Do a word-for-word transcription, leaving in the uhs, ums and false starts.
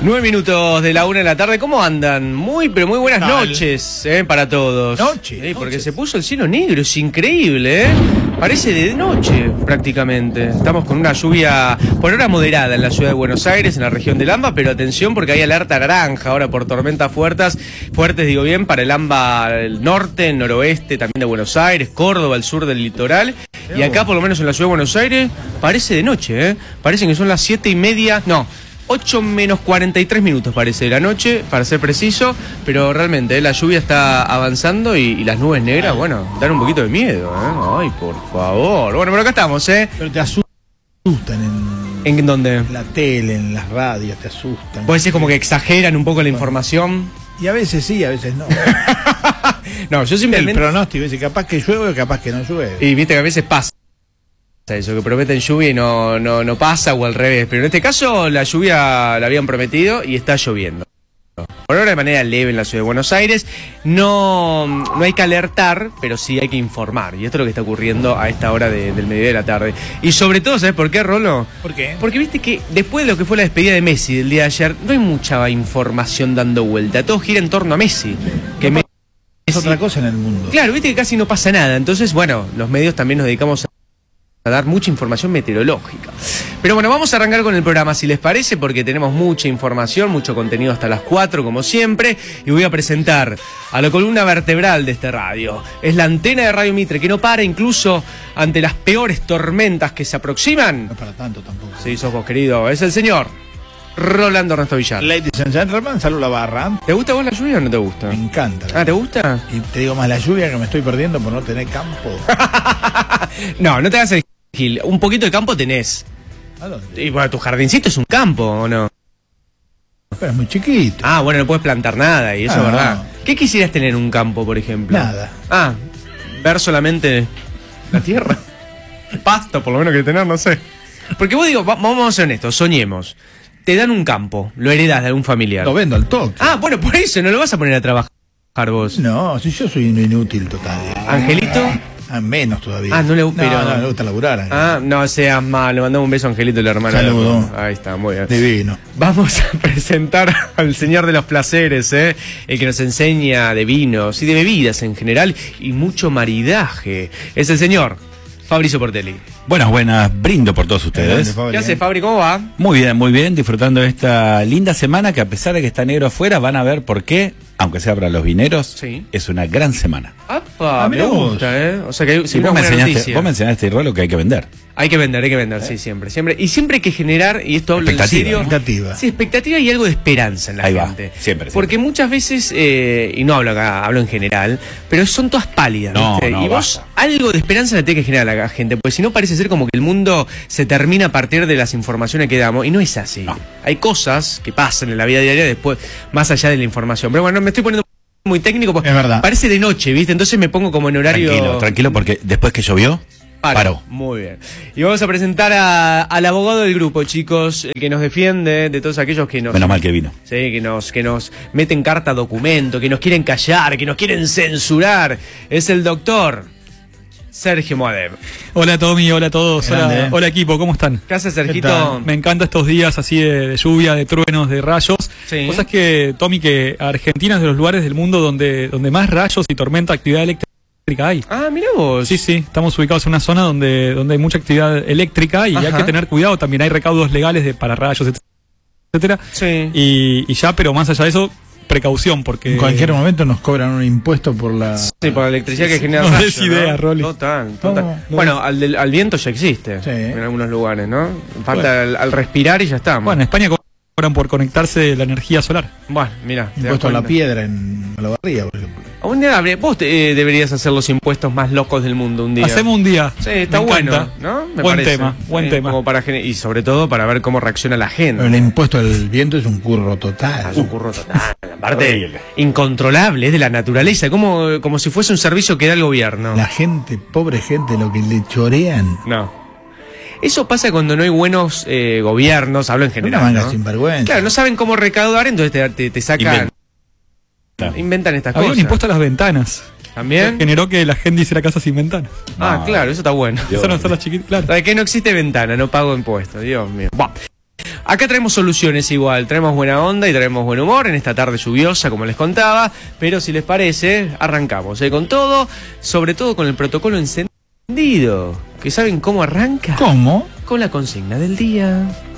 Nueve minutos de la una de la tarde. ¿Cómo andan? Muy, pero muy buenas Tal. noches eh, para todos. Noche, Sí, porque noches. se puso el cielo negro, es increíble, ¿eh? Parece de noche prácticamente. Estamos con una lluvia por ahora moderada en la ciudad de Buenos Aires, en la región del AMBA, pero atención porque hay alerta naranja ahora por tormentas fuertes, fuertes digo bien, para el AMBA el norte, el noroeste también de Buenos Aires, Córdoba, el sur del litoral. Y acá, por lo menos en la ciudad de Buenos Aires, parece de noche, ¿eh? Parecen que son las siete y media, no, ocho menos cuarenta y tres minutos parece de la noche, para ser preciso, pero realmente ¿eh? la lluvia está avanzando y, y las nubes negras, bueno, dan un poquito de miedo, ¿eh? Ay, por favor. Bueno, pero acá estamos, ¿eh? Pero te asustan en, ¿En dónde? en la tele, en las radios, te asustan. Puede ser como que exageran un poco la información. Y a veces sí, a veces no. No, yo El simplemente... pronóstico dice capaz que llueve o capaz que no llueve. Y viste que a veces pasa eso, que prometen lluvia y no, no, no pasa, o al revés. Pero en este caso la lluvia la habían prometido y está lloviendo. Por ahora de manera leve en la ciudad de Buenos Aires. No, no hay que alertar, pero sí hay que informar. Y esto es lo que está ocurriendo a esta hora de, del mediodía de la tarde. Y sobre todo, ¿sabes por qué, Rolo? ¿Por qué? Porque viste que después de lo que fue la despedida de Messi del día de ayer, no hay mucha información dando vuelta. Todo gira en torno a Messi. Que No Messi... Es otra cosa en el mundo. Claro, viste que casi no pasa nada. Entonces, bueno, los medios también nos dedicamos a a dar mucha información meteorológica. Pero bueno, vamos a arrancar con el programa, si les parece, porque tenemos mucha información, mucho contenido hasta las cuatro, como siempre, y voy a presentar a la columna vertebral de este radio. Es la antena de Radio Mitre, que no para incluso ante las peores tormentas que se aproximan. No es para tanto tampoco. Sí, sos vos, querido. Es el señor Rolando Ernesto Villar. Ladies and gentlemen, salud la barra. ¿Te gusta vos la lluvia o no te gusta? Me encanta. Ah, ¿te gusta? Y te digo más, la lluvia que me estoy perdiendo por no tener campo. No, no te hagas el gil. Un poquito de campo tenés. ¿A dónde? Y bueno, tu jardincito es un campo, ¿o no? Pero es muy chiquito. Ah, bueno, no puedes plantar nada y eso Ah, es verdad. no. ¿Qué quisieras tener en un campo, por ejemplo? Nada. Ah, ver solamente la tierra. Pasto, por lo menos que tener, no sé. Porque vos digo, va- vamos a ser honestos, soñemos. Te dan un campo, lo heredás de algún familiar. Lo vendo al toque. Ah, bueno, por eso no lo vas a poner a trabajar vos. No, si yo soy un inútil total. Angelito. Ah, menos todavía. Ah, no le- no, pero- no, le gusta laburar. Ángel. Ah, no seas malo, mandame un beso a Angelito, la hermana. Saludo. Ahí está, muy bien. Divino. Vamos a presentar al señor de los placeres, ¿eh? El que nos enseña de vinos y de bebidas en general y mucho maridaje. Es el señor Fabrizio Portelli. Buenas, buenas, brindo por todos Grande, ustedes. Fabri, ¿Qué hace, ¿eh? Fabri? ¿Cómo va? Muy bien, muy bien, disfrutando de esta linda semana que a pesar de que está negro afuera, van a ver por qué, aunque sea para los vineros, Sí. es una gran semana. ¡Apa! Ah, Me mirá vos. gusta, ¿eh? O sea que hay Y sí, vos, una me buena enseñaste, noticia. vos me enseñaste, Rolo, que hay que vender. Hay que vender, hay que vender, sí, siempre, siempre. Y siempre hay que generar, y esto hablo en Expectativa, serio... ¿no? Expectativa. Sí, expectativa y algo de esperanza en la Ahí va, gente. siempre, Porque siempre. muchas veces, eh, y no hablo acá, hablo en general, pero son todas pálidas, No, ¿viste? no, y vos basta. algo de esperanza le tenés que generar a la gente, porque si no parece ser como que el mundo se termina a partir de las informaciones que damos, y no es así. No. Hay cosas que pasan en la vida diaria después, más allá de la información. Pero bueno, me estoy poniendo muy técnico, porque Es verdad. parece de noche, ¿viste? Entonces me pongo como en horario... Tranquilo, tranquilo, porque después que llovió, Paró. paró. Muy bien. Y vamos a presentar a- al abogado del grupo, chicos, el que nos defiende de todos aquellos que nos... Menos mal que vino. Sí, que nos, que nos meten carta documento, que nos quieren callar, que nos quieren censurar. Es el doctor Sergio Moadev. Hola Tommy, hola a todos, Grande, hola, eh. hola equipo, ¿cómo están? ¿Qué haces, tal? Sergito? Me encantan estos días así de, de lluvia, de truenos, de rayos. Sí. Vos sabés que, Tommy, que Argentina es de los lugares del mundo donde, donde más rayos y tormenta actividad eléctrica hay. Ah, mira vos. Sí, sí, estamos ubicados en una zona donde, donde hay mucha actividad eléctrica y Ajá. hay que tener cuidado, también hay recaudos legales de para rayos, etcétera. Sí. Y, y ya, pero más allá de eso, precaución, porque... En cualquier momento nos cobran un impuesto por la... Sí, por la electricidad que genera No rayo, des idea, Rolly. Total, total. No, no bueno, al, del- al viento ya existe Sí. en algunos lugares, ¿no? Falta Bueno. al, al respirar y ya estamos. Bueno, en España cobran por conectarse la energía solar. Bueno, mira. Impuesto a la piedra en Olavarría, por ejemplo. Un día habría- vos eh, deberías hacer los impuestos más locos del mundo un día. Hacemos un día. Sí, está Me bueno, encanta. ¿no? Me Buen parece. tema, buen Sí, tema. como para gener- y sobre todo para ver cómo reacciona la gente. Pero el impuesto al viento es un curro Ah, total. es un curro total. Aparte, Horrible. incontrolable, es de la naturaleza, como, como si fuese un servicio que da el gobierno. La gente, pobre gente, lo que le chorean. No. Eso pasa cuando no hay buenos eh, gobiernos, hablo en Una general. manga ¿no? sinvergüenza. Claro, no saben cómo recaudar, entonces te, te, te sacan. Inventa. Inventan estas Había un cosas. impuesto a las ventanas. ¿También? Generó que la gente hiciera casas sin ventanas. Ah, No. claro, eso está bueno. Dios Empezaron a hacer las chiquitas. Claro. ¿Sabes qué? No existe ventana, no pago impuestos, Dios mío. Buah. Acá traemos soluciones igual, traemos buena onda y traemos buen humor en esta tarde lluviosa, como les contaba, pero si les parece, arrancamos ¿eh? con todo, sobre todo con el protocolo encendido, que ¿saben cómo arranca? ¿Cómo? Con la consigna del día.